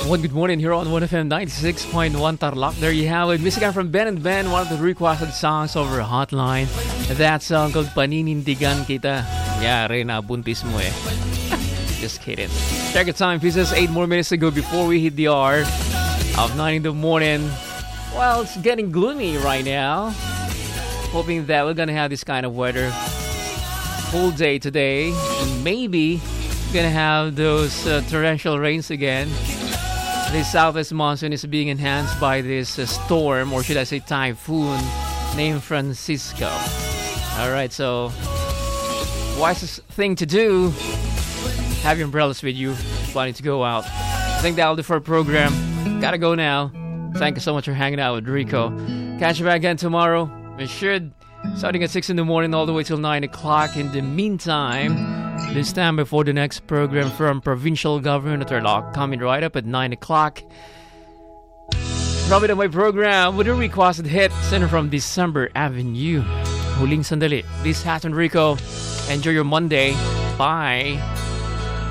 One good morning here on 1FM 96.1 Tarlac. There you have it. Music from Ben and Ben, one of the requested songs over Hotline. That song called Paninindigan Kita. Yari na buntis mo eh. Just kidding. Check the time, pieces. 8 more minutes to go before we hit the hour of 9 in the morning. Well, it's getting gloomy right now. Hoping that we're gonna have this kind of weather. Full day today. And maybe gonna have those torrential rains again. This southwest monsoon is being enhanced by this storm, or should I say typhoon, named Francisco. Alright, so wisest thing to do, have your umbrellas with you, planning to go out. I think that'll do for our program. Gotta go now. Thank you so much for hanging out with Rico. Catch you back again tomorrow. We should, starting at 6 in the morning all the way till 9 o'clock. In the meantime, this time before the next program from Provincial Government of Tarlac, coming right up at 9 o'clock. Robin on my program with a requested hit sent from December Avenue. Huling Sandali. This has been Rico. Enjoy your Monday. Bye.